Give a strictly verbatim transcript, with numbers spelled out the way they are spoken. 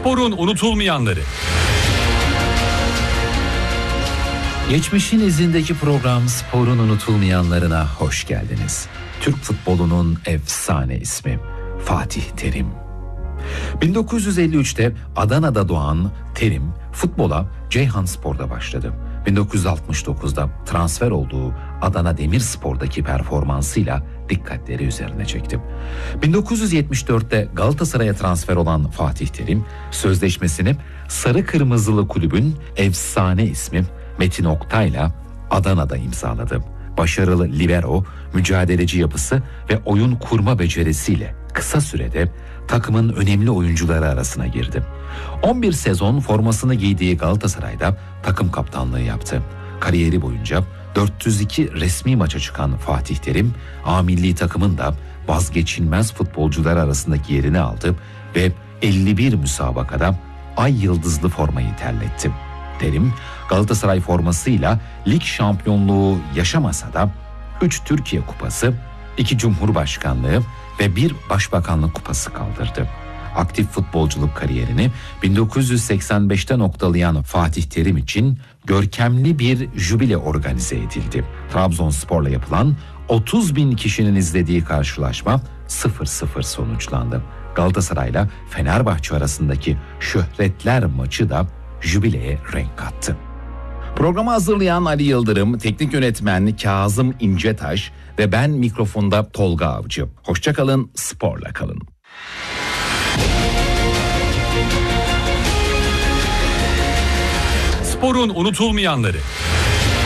Sporun unutulmayanları. Geçmişin izindeki program Sporun unutulmayanlarına hoş geldiniz. Türk futbolunun efsane ismi Fatih Terim. bin dokuz yüz elli üçte Adana'da doğan Terim futbola Ceyhanspor'da başladı. bin dokuz yüz altmış dokuzda transfer olduğu Adana Demirspor'daki performansıyla dikkatleri üzerine çekti. bin dokuz yüz yetmiş dörtte Galatasaray'a transfer olan Fatih Terim sözleşmesini Sarı Kırmızılı kulübün efsane ismi Metin Oktay'la Adana'da imzaladı. Başarılı libero, mücadeleci yapısı ve oyun kurma becerisiyle kısa sürede takımın önemli oyuncuları arasına girdi. on bir sezon formasını giydiği Galatasaray'da takım kaptanlığı yaptı. Kariyeri boyunca dört yüz iki resmi maça çıkan Fatih Terim, A milli takımın da vazgeçilmez futbolcular arasındaki yerini aldı ve elli bir müsabakada ay yıldızlı formayı terletti. Terim, Galatasaray formasıyla lig şampiyonluğu yaşamasa da üç Türkiye Kupası, iki Cumhurbaşkanlığı ve bir Başbakanlık Kupası kaldırdı. Aktif futbolculuk kariyerini bin dokuz yüz seksen beşte noktalayan Fatih Terim için görkemli bir jübile organize edildi. Trabzonspor'la yapılan otuz bin kişinin izlediği karşılaşma sıfır sıfır sonuçlandı. Galatasaray'la Fenerbahçe arasındaki şöhretler maçı da jübileye renk kattı. Programı hazırlayan Ali Yıldırım, teknik yönetmen Kazım İncetaş ve ben mikrofonda Tolga Avcı. Hoşça kalın, sporla kalın. Sporun unutulmayanları.